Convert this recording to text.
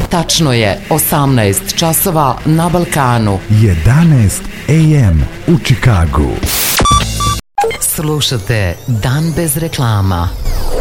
Tačno je 18 časova na Balkanu. 11 AM u Čikagu. Slušate Dan bez reklama.